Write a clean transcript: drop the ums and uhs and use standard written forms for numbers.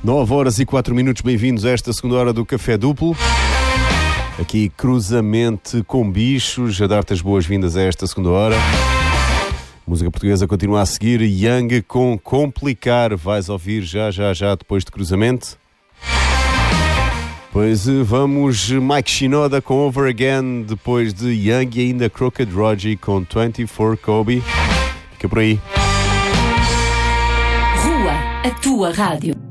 9h04, bem-vindos a esta segunda hora do Café Duplo. Aqui, cruzamente com bichos, a dar-te as boas-vindas a esta segunda hora. Música portuguesa continua a seguir, Young com Complicar, vais ouvir já depois de cruzamento. Pois vamos, Mike Shinoda com Over Again, depois de Young e ainda Crooked Roger com 24 Kobe. Fica por aí. Rua, a tua rádio.